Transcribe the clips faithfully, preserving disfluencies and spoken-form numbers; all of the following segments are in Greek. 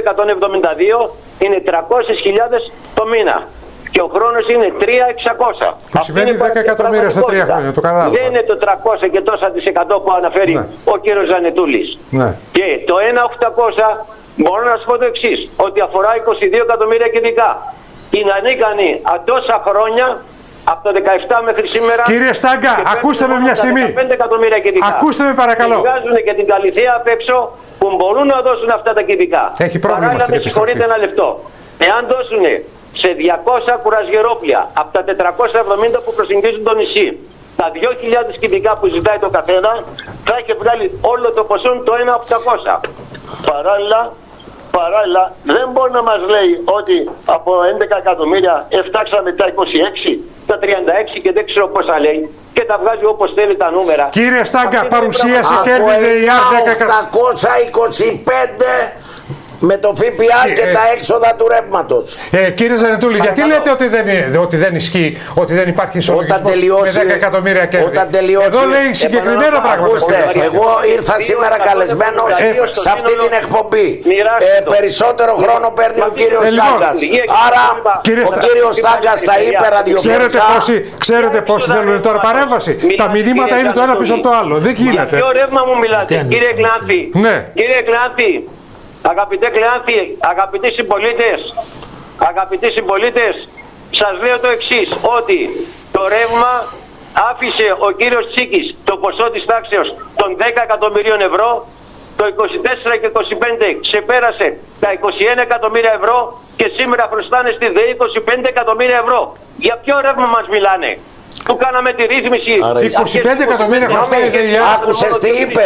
εκατόν εβδομήντα δύο είναι τριακόσιες χιλιάδες το μήνα. Και ο χρόνος είναι τρία χιλιάδες εξακόσια. Που σημαίνει δέκα εκατομμύρια στα τρία χρόνια, το κατάλαβα. Δεν είναι το τριακόσια και τόσα της εκατό που αναφέρει ναι. ο κύριος Ζανετούλης. Ναι. Και το ένα χιλιάδες οκτακόσια μπορώ να σου πω το εξής, ότι αφορά είκοσι δύο εκατομμύρια κυβικά. Είναι ανίκανοι τόσα χρόνια, από το δεκαεπτά μέχρι σήμερα. Κύριε Στάγκα, ακούστε με μια στιγμή. Ακούστε με παρακαλώ. Βγάζουν και την Καλυθέα απ' έξω που μπορούν να δώσουν αυτά τα κυβικά. Έχει πρόβλημα στην επιστροφή. Με συγχωρείτε ένα λεπτό. Εάν δώσουν σε διακόσια κουρασγερόπλια από τα τετρακόσια εβδομήντα που προσεγγίζουν το νησί τα δύο χιλιάδες κυβικά που ζητάει το καθένα, θα έχει βγάλει όλο το ποσό το ένα χιλιάδες οκτακόσια. Παράλληλα, παράλληλα δεν μπορεί να μας λέει ότι από έντεκα εκατομμύρια εφτάξαμε τα είκοσι έξι, τα τριάντα έξι και δεν ξέρω πόσα λέει και τα βγάζει όπως θέλει τα νούμερα. Κύριε Στάγκα, παρουσίασε κέρδη η ΑΡ οκτακόσια είκοσι πέντε με το ΦΠΑ και, και ε, τα έξοδα του ρεύματος. Ε, κύριε Ζανετούλη, γιατί λέτε ότι δεν, ότι δεν ισχύει, ότι δεν υπάρχει ισολογισμό με δέκα εκατομμύρια κέρδη? Όταν τελειώσει, εδώ λέει συγκεκριμένα πράγματα. Ακούστε, εγώ ήρθα σήμερα καλεσμένος ε, σε αυτή την εκπομπή. Ε, περισσότερο χρόνο παίρνει ο κύριος Στάγκας. Άρα ο κύριος Στάγκας τα είπε ραδιοφωνικά. Ξέρετε πόσοι θέλουν τώρα παρέμβαση? Τα μηνύματα είναι το ένα πίσω από το άλλο. Δεν γίνεται. Ποιο ρεύμα μου μιλάτε, κύριε Κλάνθη? Κύριε Κλάνθη, αγαπητέ Κλεάνθη, αγαπητοί συμπολίτες, αγαπητοί συμπολίτες, σας λέω το εξής, ότι το ρεύμα άφησε ο κύριος Τσίκης το ποσό της τάξεως των δέκα εκατομμυρίων ευρώ, το είκοσι τέσσερα και είκοσι πέντε ξεπέρασε τα είκοσι ένα εκατομμύρια ευρώ και σήμερα χρωστάνε στη ΔΕΗ είκοσι πέντε εκατομμύρια ευρώ. Για ποιο ρεύμα μας μιλάνε? Που κάναμε τη ρύθμιση. είκοσι πέντε εκατομμύρια χρωστάει η ΔΕΗ. Άκουσες τι είπε?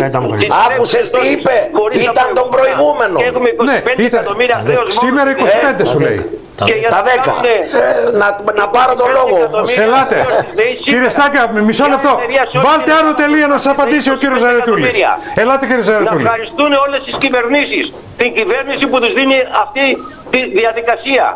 Άκουσες τι είπε? Ήταν τον προηγούμενο. Ναι, ήταν. Σήμερα είκοσι πέντε σου λέει. Τα δέκα. Να, να πάρω τον λόγο. Ελάτε. Κύριε Στάγκα, μισό λεπτό. Βάλτε άνω τελεία να σας απαντήσει ο κύριος Ζανετούλης. Ελάτε κύριε Ζανετούλη. Να ευχαριστούν όλες τις κυβερνήσεις. Την κυβέρνηση που τους δίνει αυτή τη διαδικασία.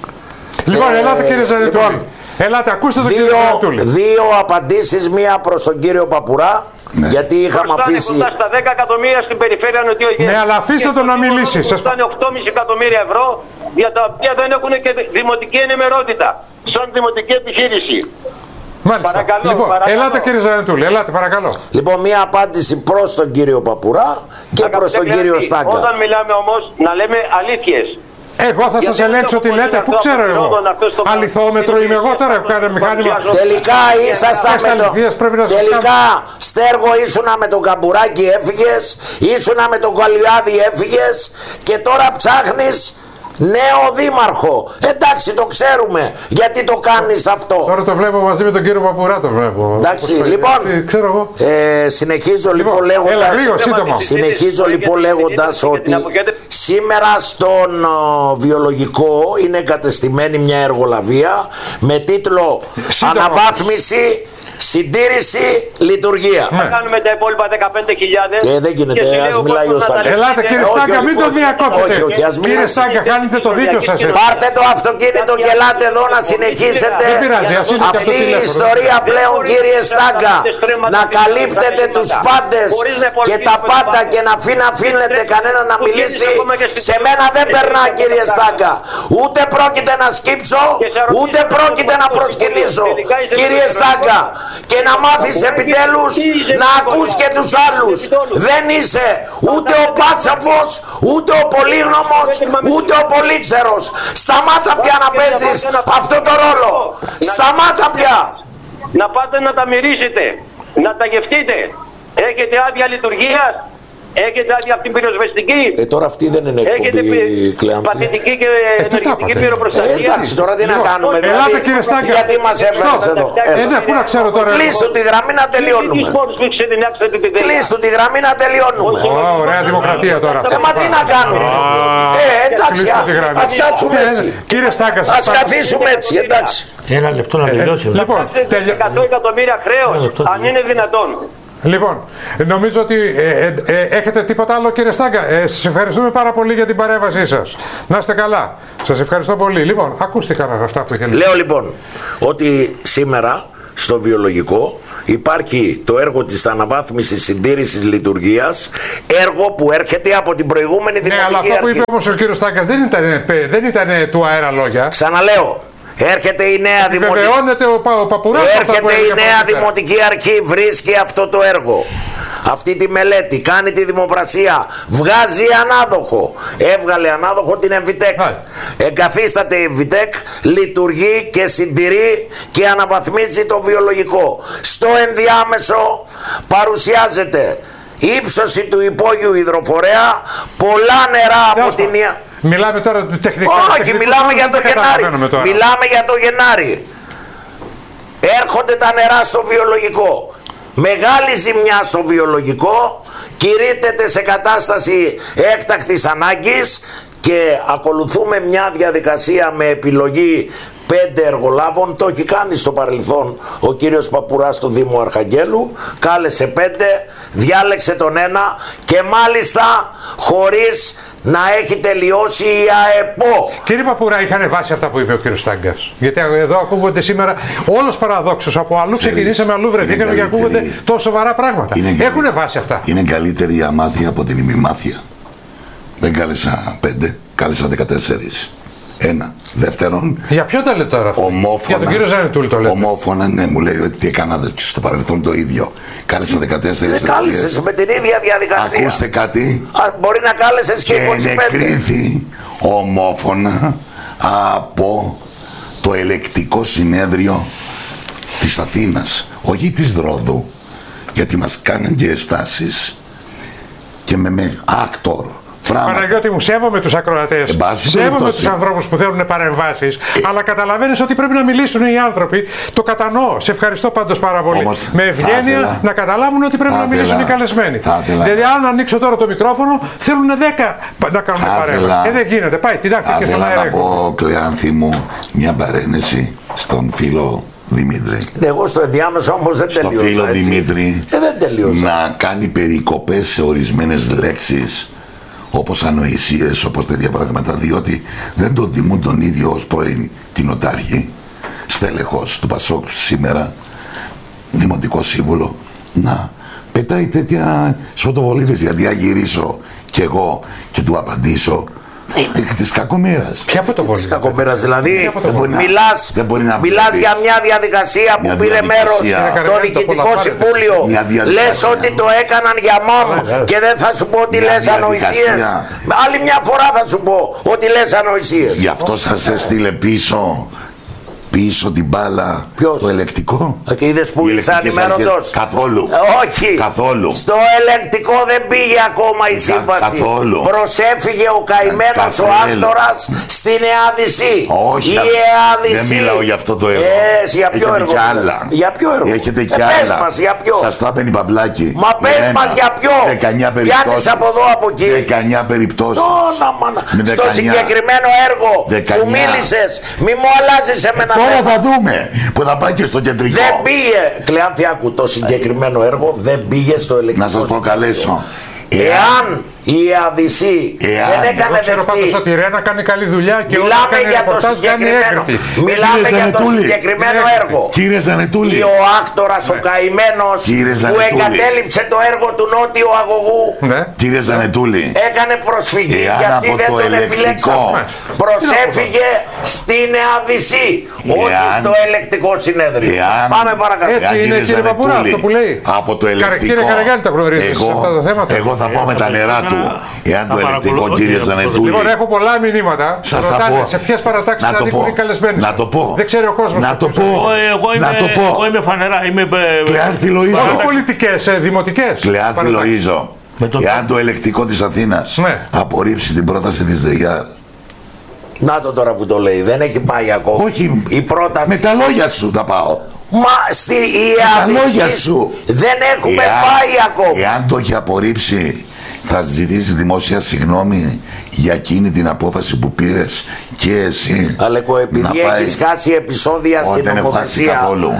Λοιπόν, ελάτε κύριε Ζανετούλη. Ελάτε, ακούστε τον κύριο Ζανετούλη. Δύο απαντήσεις, μία προς τον κύριο Παπουρά. Ναι. Γιατί είχαμε αφήσει. Κοντά στα δέκα εκατομμύρια στην περιφέρεια Νοτιογέννη. Ναι, αλλά αφήστε τον να μιλήσει. Σας ήταν οκτώ κόμμα πέντε εκατομμύρια ευρώ για τα οποία δεν έχουν και δημοτική ενημερότητα. Σαν δημοτική επιχείρηση. Μάλιστα. Παρακαλώ, λοιπόν, παρακαλώ. Ελάτε κύριε Ζανετούλη, ελάτε παρακαλώ. Λοιπόν, μία απάντηση προς τον κύριο Παπουρά και Αγαπητέ προς τον κύριο Στάγκα. Όταν μιλάμε όμως να λέμε αλήθειες. Εγώ θα σας ελέγξω τι λέτε, πού ξέρω εγώ. Αληθόμετρο είμαι εγώ τώρα που κάνω μηχάνημα. Τελικά ήσασταν με το... Τελικά Στέργο ήσουνα με τον Καμπουράκη έφυγες, ήσουνα με τον Κολιάδη έφυγες και τώρα ψάχνεις νέο δήμαρχο. Εντάξει, το ξέρουμε γιατί το κάνεις αυτό. Τώρα το βλέπω μαζί με τον κύριο Παπουρά, το βλέπω. Εντάξει, λοιπόν, έτσι, ξέρω εγώ. Ε, συνεχίζω λοιπόν, λοιπόν λέγοντας, έλα, λίγο, σύντομα. συνεχίζω λοιπόν λέγοντας ότι σήμερα στον ο, βιολογικό είναι εγκατεστημένη μια εργολαβία με τίτλο σύντομα. Αναβάθμιση, συντήρηση, λειτουργία. Θα κάνουμε τα υπόλοιπα δεκαπέντε χιλιάδες. Και δεν γίνεται, ας μιλάει ο Στάγκα. Ελάτε κύριε Στάγκα, μην το διακόπτετε. Κύριε Στάγκα, κάνετε το δίκιο σας. Πάρτε το αυτοκίνητο και ελάτε εδώ να συνεχίσετε. Αυτή η ιστορία πλέον κύριε Στάγκα, να καλύπτετε τους πάντες και τα πάντα και να μην αφήνετε κανένα να μιλήσει. Σε μένα δεν περνά κύριε Στάγκα. Ούτε πρόκειται να σκύψω, ούτε πρόκειται να προσκυνήσω. Κύριε Στάγκα, και να μάθεις επιτέλους να ακούς και τους άλλους. Δεν είσαι ούτε ο Πάτσαφος, ούτε ο Πολύγνωμος, ούτε ο Πολύξερος. Σταμάτα πια να παίζεις αυτό το ρόλο. Σταμάτα πια. Να πάτε να τα μυρίσετε, να τα γευτείτε. Έχετε άδεια λειτουργίας. Έχετε άδεια από την πυροσβεστική. Ε, τώρα αυτή δεν είναι εκπομπή Κλεάνθη. Παθητική και ε, ενεργητική πυροπροστασία. Ε, εντάξει, τώρα τι να κάνουμε. Ελάτε κύριε Στάγκα. Γιατί μας έφερες εδώ. Ε, ναι, πού να ξέρω τώρα. Κλείστο τη γραμμή να τελειώνουμε. Κλείστο τη γραμμή να τελειώνουμε. Ωραία δημοκρατία τώρα. Ε, μα τι να κάνουμε. Ε, εντάξει, ας κάτσουμε έτσι. Κύριε Στάγκα, ας καθίσουμε έτσι, εντάξει. Ένα λεπτό να τελειώσει. Λοιπόν, εκατό εκατομμύρια χρέος, αν είναι δυνατόν. Λοιπόν, νομίζω ότι ε, ε, ε, έχετε τίποτα άλλο κύριε Στάγκα. Ε, σας ευχαριστούμε πάρα πολύ για την παρέμβασή σας. Να είστε καλά. Σας ευχαριστώ πολύ. Λοιπόν, ακούστηκαν αυτά που είχε. Λέω λοιπόν ότι σήμερα στο βιολογικό. Υπάρχει το έργο της αναβάθμισης συντήρησης λειτουργίας, έργο που έρχεται από την προηγούμενη δημοτική αρχή. Ναι, αλλά αυτό που είπε όμως ο κύριος Στάγκας δεν ήταν, δεν ήταν του αέρα λόγια. Ξαναλέω, έρχεται η νέα δημοτική, ο, ο Παπουράς, έρχεται η νέα δημοτική αρχή, βρίσκει αυτό το έργο, αυτή τη μελέτη, κάνει τη δημοπρασία, βγάζει ανάδοχο. Έβγαλε ανάδοχο την Εμβιτέκ. Εγκαθίσταται η Εμβιτέκ, λειτουργεί και συντηρεί και αναβαθμίζει το βιολογικό. Στο ενδιάμεσο παρουσιάζεται ύψωση του υπόγειου υδροφορέα, πολλά νερά από την... Μιλάμε τώρα τεχνικά. Όχι, μιλάμε για το Γενάρη. Μιλάμε για το Γενάρη. Έρχονται τα νερά στο βιολογικό. Μεγάλη ζημιά στο βιολογικό, κηρύττεται σε κατάσταση έκτακτης ανάγκης και ακολουθούμε μια διαδικασία με επιλογή πέντε εργολάβων. Το έχει κάνει στο παρελθόν ο κύριος Παπουράς του Δήμου Αρχαγγέλου, κάλεσε πέντε, διάλεξε τον ένα και μάλιστα χωρίς να έχει τελειώσει η ΑΕΠΟ. Κύριε Παπουρά, είχαν βάσει αυτά που είπε ο κύριος Στάγκας? Γιατί εδώ ακούγονται σήμερα όλος παραδόξος. Από αλλού ξεκινήσαμε, αλλού βρεθήκαμε και ακούγονται τόσο σοβαρά πράγματα. Έχουν βάσει αυτά. Είναι καλύτερη η αμάθεια από την ημιμάθεια. Δεν κάλεσα πέντε, κάλεσα δεκατέσσερις. Ένα. Δεύτερον. Για ποιον τα λέτε τώρα? Ομόφωνα. Για τον κύριο Ζανετούλη το λέτε? Ομόφωνα, ναι, μου λέει ότι έκανα στο παρελθόν το ίδιο. Κάλεσα δεκατέσσερις. Δεν κάλεσες με την ίδια διαδικασία. Ακούστε κάτι. Α, μπορεί να κάλεσες και είκοσι πέντε. Και ενεκρίθη ομόφωνα από το ελεκτικό συνέδριο της Αθήνας, όχι της Ρόδου, γιατί μας κάνουν και εστάσεις και με, με άκτορ. Παναγιώτη μου, σέβομαι τους ακροατές, σέβομαι τους ανθρώπους που θέλουν παρεμβάσεις, ε, αλλά καταλαβαίνεις ότι πρέπει να μιλήσουν οι άνθρωποι. Το κατανοώ. Σε ευχαριστώ πάντως πάρα πολύ. Όμως, με ευγένεια να καταλάβουν ότι πρέπει να μιλήσουν θέλα, οι καλεσμένοι. Δηλαδή, αν ανοίξω τώρα το μικρόφωνο, θέλουν δέκα να κάνουν παρέμβαση. Και δεν γίνεται. Πάει την άκρη και στον αέρα. Θα ήθελα να πω, Κλεάνθη μου, μια παρένεση στον φίλο Δημήτρη. Εγώ στο ενδιάμεσο όμως δεν τελείωσα. Στο φίλο έτσι. Δημήτρη ε, δεν τελείωσα. Να κάνει περικοπές σε ορισμένες λέξεις, όπως ανοησίες, όπως τέτοια πράγματα, διότι δεν τον τιμούν τον ίδιο ως πρώην κοινοτάρχη, στέλεχος του Πασόκ σήμερα, δημοτικό σύμβουλο, να πετάει τέτοια σφωτοβολίδες, γιατί αν γυρίσω κι εγώ και του απαντήσω της κακομοίρας. Ποια φωτοβολίδα? Της κακομοίρας δηλαδή. Μιλάς, μιλάς για μια διαδικασία που πήρε μέρος το Διοικητικό Συμβούλιο. Λες ότι το έκαναν για μόνο και δεν θα σου πω ότι λες ανοησίες. Άλλη μια φορά θα σου πω ότι λες ανοησίες. Γι' αυτό σας έστειλε πίσω πίσω την μπάλα. Ποιος? Το ελεκτικό. Και είδες που είσαι ανημέρωτος? Καθόλου. Όχι. Καθόλου. Στο ελεκτικό δεν πήγε ακόμα η σύμβαση. Καθόλου. Προσέφυγε ο καημένος ο άκτορας στην ΕΑΔΙΣΗ. Όχι. Η ΕΑΔΙΣΗ. Δεν μιλάω για αυτό το έργο. Ε, για ποιο Έχετε έργο? κι άλλα. Για ποιο έργο? Έχετε κι ε, άλλα. Πες μας για ποιο? Σας τα έπαιρνε η Παυλάκη. Μα πες Ένα, μας για ποιο? δεκαεννιά περιπτώσεις. Πιάνεις από εδώ από εκεί. δεκαεννιά περιπτώσεις. Όνα, μάνα. Στο συγκεκριμένο έργο δεκαεννιά. Που μίλησες, μη μου αλλάζεις εμένα. Ε, τώρα θα δούμε. Που θα πάει και στο κεντρικό. Δεν πήγε. Κλεάνθη, άκου, το συγκεκριμένο έργο δεν πήγε στο ελεκτικό. Να σας προκαλέσω. Εάν η ΑΔΙΣΗ δεν έκανε δεκτή. Ξέρω πάντως ότι η Ρένα κάνει καλή δουλειά και όλα κάνει ρεπορτάζ, κάνει έγκριτη. Μιλάμε για το συγκεκριμένο έργο. Κύριε Ζανετούλη. Ο άκτορας, ο καημένος που εγκατέλειψε το έργο του νότιου αγωγού. Κύριε Ζανετούλη. Έκανε προσφυγή γιατί δεν τον επιλέξαμε. Προσέφυγε στην ΑΔΙΣΗ, όχι στο ελεκτικό συνέδριο. Πάμε παρακάτω. Έτσι είναι, κύριε Παπουρά, αυτό που λέει. Από το ελεκτικό. Κύριε Καραγιάννη, τα γνωρίζετε σε αυτά τα θέματα. Εγώ θα πω με τα νερά του. Εάν το ελεκτικό, κύριε Ζανετούλη. Λοιπόν, έχω πολλά μηνύματα. Σας ρωτάνε σε ποιες παρατάξεις ανήκουν οι καλεσμένοι. Να το πω. Δεν ξέρει ο κόσμος. Να το πω. Εγώ είμαι φανερά. Κλεάνθη Λοΐζο. Όχι πολιτικές, δημοτικές. Κλεάνθη Λοΐζο. Εάν το ελεκτικό της Αθήνας απορρίψει την πρόταση της ΔΕΙΑΡ. Να το τώρα που το λέει, δεν έχει πάει ακόμα. Όχι, η πρόταση. Με τα λόγια σου θα πάω. Μα στη ΙΑΔΙΣΗ δεν έχουμε εάν, πάει ακόμα. Εάν το έχει απορρίψει, θα ζητήσει δημόσια συγγνώμη για εκείνη την απόφαση που πήρες και εσύ. Αλέκο, επειδή έχεις χάσει επεισόδια στην νομοθεσία, καθόλου.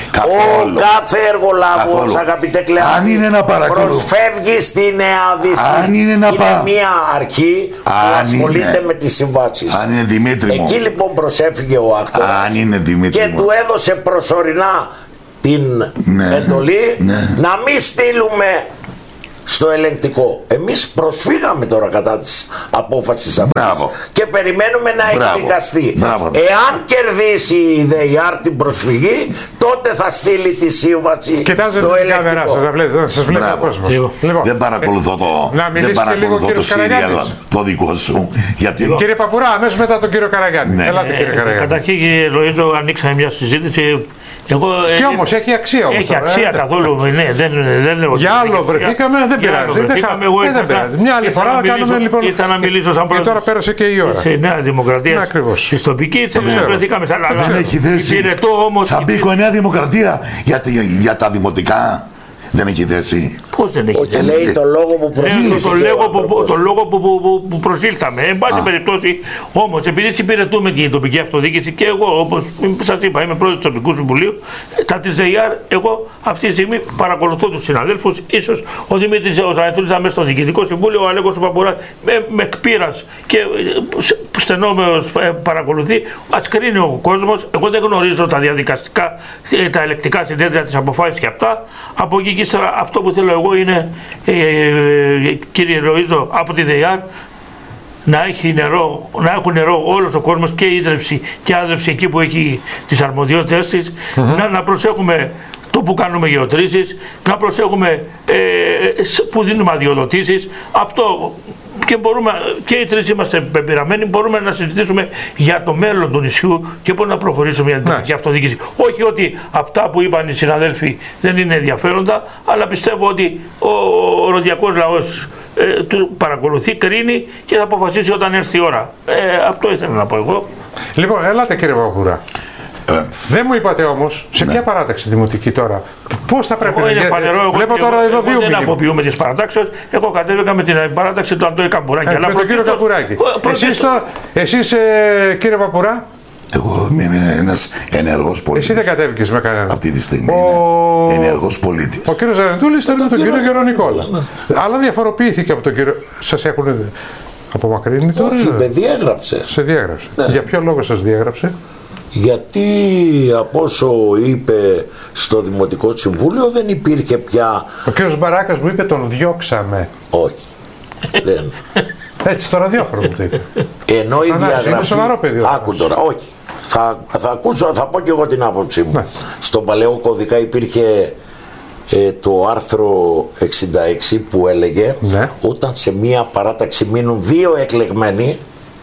Ο κάθε εργολάβος, αγαπητέ Κλεάνθη, προσφεύγει στην ΕΑΔΙΣΗ. Αν είναι, να είναι πά... μια αρχή που ασχολείται είναι... με τις συμβάσεις. Αν είναι Δημήτρη μου. Εκεί λοιπόν προσέφυγε ο άκτορας Αν είναι Δημήτρη και μου. του έδωσε προσωρινά την ναι, εντολή ναι. να μην στείλουμε στο ελεγκτικό. Εμείς προσφύγαμε τώρα κατά της απόφασης αυτής και περιμένουμε να εκδικαστεί. Εάν κερδίσει η ΔΕΙΑΡ την προσφυγή, τότε θα στείλει τη σύμβαση Κοιτάζετε στο ελεγκτικό. Κοιτάξτε, σας βλέπει ο κόσμος. Λοιπόν, δεν παρακολουθώ το, δεν παρακολουθώ το σύριαλ το δικό σου. Γιατί... Κύριε Παπουρά, αμέσως μετά τον κύριο Καραγιάννη. Ναι. Ελάτε κύριε Καραγιάννη. Καταρχήν κύριε Λοΐζο, ανοίξαμε μια συζήτηση. Εγώ, και ε, όμως έχει αξία όμως. Έχει τώρα, αξία ε, καθόλου. Ναι, δεν, δεν λέω για άλλο βρεθήκαμε, δεν πειράζει. Βρεθήκαμε, δεν, δεν πειράζει. Μια άλλη φορά θα κάνουμε λοιπόν. Ήρθα να μιλήσω σαν πρόεδρος. Και τώρα πέρασε και η ώρα. Σε Νέα Δημοκρατία. Τη τοπική. Βρεθήκαμε σαν άλλα. Δεν έχει θέση. Τσαμπίκο η Νέα Δημοκρατία για τα δημοτικά. Δεν έχει θέση. Πώς δεν έχει θέση. Λέει το λόγο που προσήλθαμε. Το λόγο που, που, που, που προσήλθαμε. Εν πάση περιπτώσει, όμως, επειδή συμπηρετούμε την τοπική αυτοδιοίκηση και εγώ, όπως σας είπα, είμαι πρόεδρος του Τοπικού Συμβουλίου, τα της ΔΕΙΑΡ, εγώ αυτή τη στιγμή παρακολουθώ τους συναδέλφους. Ίσως ο Δημήτρης ο Ζανετούλης μέσα στο Διοικητικό Συμβούλιο, ο Αλέκος ο Παπουράς με, με εκπείρας και στενόμερος παρακολουθεί. Ας κρίνει ο κόσμος. Εγώ δεν γνωρίζω τα διαδικαστικά, τα ελεκτικά συνέδρια, τις αποφάσεις και αυτά. Από εκεί και ύστερα, αυτό που θέλω εγώ είναι, ε, ε, κύριε Λοΐζο, από τη ΔΕΙΑΡ να έχει νερό, να έχουν νερό όλος ο κόσμος, και ίδρυυση και άδρυυση εκεί που έχει τις αρμοδιότητες της, mm-hmm. να, να προσέχουμε το που κάνουμε γεωτρήσεις, να προσέχουμε ε, που δίνουμε αδειοδοτήσεις. Αυτό και μπορούμε, και οι τρεις είμαστε πεπειραμένοι, μπορούμε να συζητήσουμε για το μέλλον του νησιού και πώς να προχωρήσουμε για την τοπική αυτοδιοίκηση. Όχι ότι αυτά που είπαν οι συναδέλφοι δεν είναι ενδιαφέροντα, αλλά πιστεύω ότι ο, ο ροδιακός λαός ε, του παρακολουθεί, κρίνει και θα αποφασίσει όταν έρθει η ώρα. Ε, αυτό ήθελα να πω εγώ. Λοιπόν, έλατε κύριε Παπουρά. Ε, δεν μου είπατε όμως σε ναι. ποια παράταξη δημοτική τώρα, πώς θα πρέπει να γίνει. Βλέπω τώρα εδώ δύο μήνυμα. Δεν αποποιούμε τις παρατάξεις. Εγώ κατέβηκα με την παράταξη του Αντώη Καμπουράκη. Ε, με τον κύριο Καμπουράκη. Εσείς, το, εσείς ε, κύριε Παπουρά. Εγώ είμαι ένας ενεργός πολίτης. Εσύ δεν κατέβηκες με κανέναν. Αυτή τη στιγμή ο... είναι ενεργός πολίτης. Ο κύριος Ζανετούλης ήταν με τον κύριο Γερονικόλα. Αλλά διαφοροποιήθηκε από τον κύριο. Σας έχουν απομακρύνει τώρα. Όχι, με διέγραψε. Σε διέγραψε. Ναι. Για ποιο λόγο σας διέγραψε? Γιατί από όσο είπε στο Δημοτικό Συμβούλιο δεν υπήρχε πια... Ο κύριος Μπαράκας μου είπε τον διώξαμε. Όχι. Δεν. Έτσι στο ραδιόφωνο μου το είπε. Ενώ η διαγραφή... Είναι σοβαρό παιδί. Άκου τώρα, όχι. Θα, θα ακούσω, θα πω και εγώ την άποψή μου. Ναι. Στον παλαιό κώδικα υπήρχε ε, το άρθρο εξήντα έξι που έλεγε ναι. όταν σε μία παράταξη μείνουν δύο εκλεγμένοι,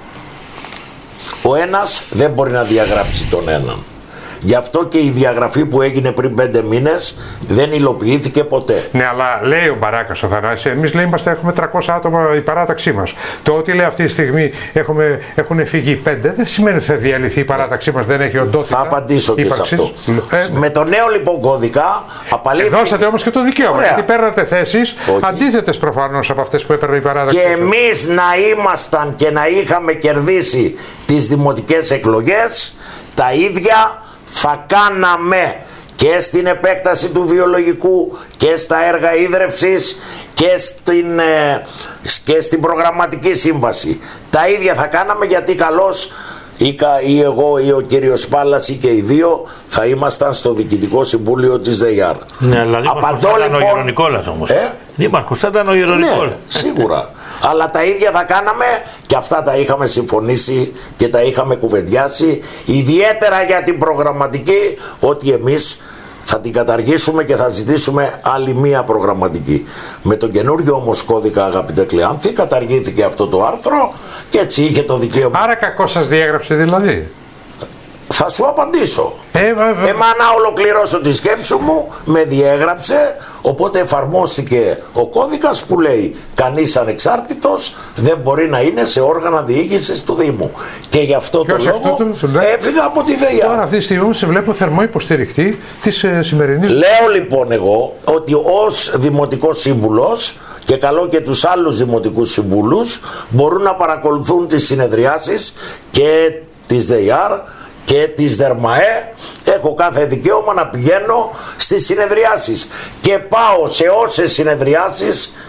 ο ένας δεν μπορεί να διαγράψει τον έναν. Γι' αυτό και η διαγραφή που έγινε πριν πέντε μήνες δεν υλοποιήθηκε ποτέ. Ναι, αλλά λέει ο Μπαράκας ο Θανάσης, εμείς λέει είμαστε, έχουμε τριακόσια άτομα η παράταξή μας. Το ότι λέει αυτή τη στιγμή έχουμε, έχουν φύγει πέντε δεν σημαίνει ότι θα διαλυθεί η παράταξή μας, δεν έχει οντότητα. Θα απαντήσω και ύπαρξης. Σε αυτό. Ε, Με το νέο λοιπόν κώδικα απαλήφθηκε. Δώσατε όμως και το δικαίωμα. Ωραία. Γιατί παίρνατε θέσεις αντίθετες προφανώς από αυτές που έπαιρνε η παράταξη. Και εμείς να ήμασταν και να είχαμε κερδίσει τις δημοτικές εκλογές, τα ίδια θα κάναμε και στην επέκταση του βιολογικού και στα έργα ίδρευσης και στην, ε, και στην προγραμματική σύμβαση. Τα ίδια θα κάναμε, γιατί καλώς ή, ή εγώ ή ο κύριος Πάλας ή και οι δύο θα ήμασταν στο Διοικητικό Συμβούλιο της ΔΕΙΑΡ. Ναι, αλλά δήμαρχος θα ήταν ο Γερονικόλας όμως. Ε? Δήμαρχος θα ήταν ο Γερονικόλας. Ναι, σίγουρα. Αλλά τα ίδια θα κάναμε και αυτά τα είχαμε συμφωνήσει και τα είχαμε κουβεντιάσει, ιδιαίτερα για την προγραμματική, ότι εμείς θα την καταργήσουμε και θα ζητήσουμε άλλη μία προγραμματική. Με τον καινούριο όμως κώδικα, αγαπητέ Κλεάνθη, καταργήθηκε αυτό το άρθρο και έτσι είχε το δικαίωμα. Άρα κακό σας διέγραψε δηλαδή? Θα σου απαντήσω. Ε, ε, ε, Εμά να ολοκληρώσω τη σκέψη μου, με διέγραψε, οπότε εφαρμόστηκε ο κώδικας που λέει κανείς ανεξάρτητος δεν μπορεί να είναι σε όργανα διοίκησης του Δήμου. Και γι' αυτό το λόγο έφυγα από τη ΔΕΙΑΡ. Τώρα αυτή τη στιγμή σε βλέπω θερμό υποστηρικτή της ε, σημερινής. Λέω λοιπόν εγώ ότι ως Δημοτικός Σύμβουλος, και καλό και τους άλλους Δημοτικούς Συμβούλους, μπορούν να παρακολουθούν τις συνεδριάσεις και της ΔΕΙΑΡ και της ΔΕΡΜΑΕ. Έχω κάθε δικαίωμα να πηγαίνω στις συνεδριάσεις και πάω σε όσες συνεδριάσεις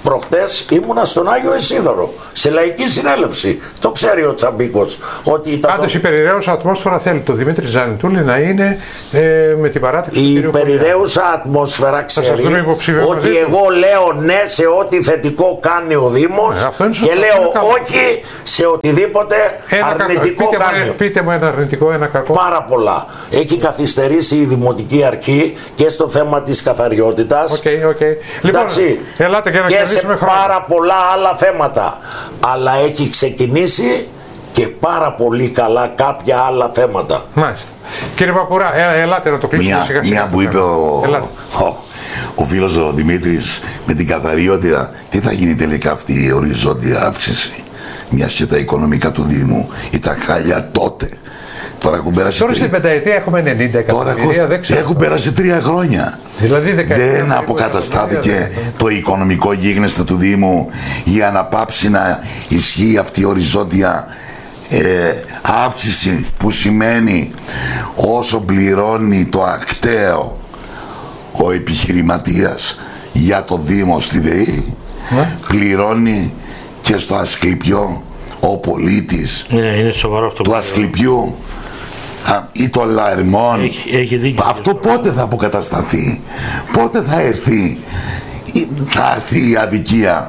προχτές ήμουνα στον Άγιο Ισίδωρο, σε λαϊκή συνέλευση. Το ξέρει ο Τσαμπίκος. Πάντως το... η περιραίουσα ατμόσφαιρα θέλει το Δημήτρη Ζανιτούλη να είναι ε, με την παράτηξη η του κ. περιραίουσα ατμόσφαιρα ξέρει ότι εγώ λέω ναι σε ό,τι θετικό κάνει ο Δήμος ε, και λέω όχι σε οτιδήποτε ένα αρνητικό πείτε κάνει. Μου, πείτε μου ένα αρνητικό, ένα κακό. Πάρα πολλά. Έχει καθυστερήσει η Δημοτική Αρχή και στο θέμα της καθαριότητας. Okay, okay. Λοιπόν, ελάτε και να και σε χρόνο. πάρα πολλά άλλα θέματα. Αλλά έχει ξεκινήσει και πάρα πολύ καλά κάποια άλλα θέματα. Μάλιστα. Κύριε Παπουρά, ε, ελάτε να το κλείσουμε μια, σιγά σιγά. Μια που είπε ο, ο, ο φίλος ο Δημήτρης με την καθαριότητα, τι θα γίνει τελικά αυτή η οριζόντια αύξηση, μιας και τα οικονομικά του Δήμου ήταν χάλια τότε. Τώρα έχουν περάσει. Τώρα στην πενταετία έχουμε ενενήντα εκατομμύρια. Έχουν, έχουν περάσει τρία χρόνια. Δηλαδή δεν αποκαταστάθηκε το οικονομικό γίγνεσθε του Δήμου για να πάψει να ισχύει αυτή η οριζόντια ε, αύξηση που σημαίνει όσο πληρώνει το ακταίο ο επιχειρηματίας για το Δήμο στη ΔΕΗ, ναι. πληρώνει και στο Ασκληπιό ο πολίτης ναι, είναι σοβαρό αυτό του Ασκληπιού ή των Λαερμών. Έχει, έχει δίκιο. Αυτό πότε θα αποκατασταθεί, πότε θα έρθει, θα έρθει η αδικία.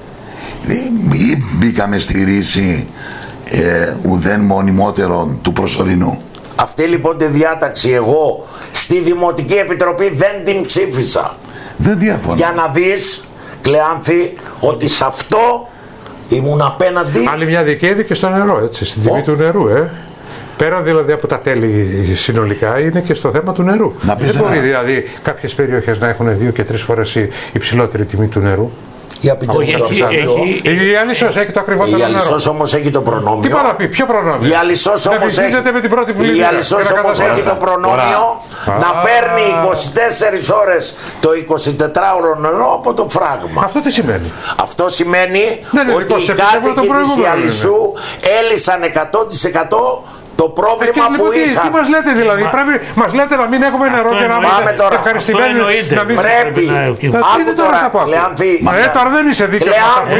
Ή μπήκαμε στη ρίση ε, ουδέν μονιμότερον του προσωρινού. Αυτή λοιπόν τη διάταξη εγώ στη Δημοτική Επιτροπή δεν την ψήφισα. Δεν διαφωνώ. Για να δεις, Κλεάνθη, ότι σε αυτό ήμουν απέναντι. Άλλη μια δικαίωτη και στο νερό, έτσι, στην τιμή του νερού, ε. Πέραν δηλαδή από τα τέλη συνολικά είναι και στο θέμα του νερού. Να δεν μπορεί δηλαδή κάποιες περιοχές να έχουν δύο και τρεις φορές υψηλότερη τιμή του νερού. Για πείτε όχι, έχει, έχει, η Αλισσός έχει το ακριβότερο νερό. Η Αλισσός όμως έχει το προνόμιο. Τι παραπεί, ποιο προνόμιο. Η Αλισσός όμως έχει, με την πρώτη η Αλισσός όμως έχει το προνόμιο να παίρνει είκοσι τέσσερις ώρες το εικοσιτετράωρο νερό από το φράγμα. Αυτό τι σημαίνει. Αυτό σημαίνει ότι οι κάτοικοι της Αλισσού έλυσαν εκατό τοις εκατό το πρόβλημα ε, που τι, είχαν. Τι μας λέτε δηλαδή, Μα... πρέπει, μας λέτε να μην έχουμε νερό και να είμαστε ευχαριστημένοι να μην... Πρέπει, άκου τώρα, Κλεάνθη, ε, τώρα δεν είσαι δίκαιος.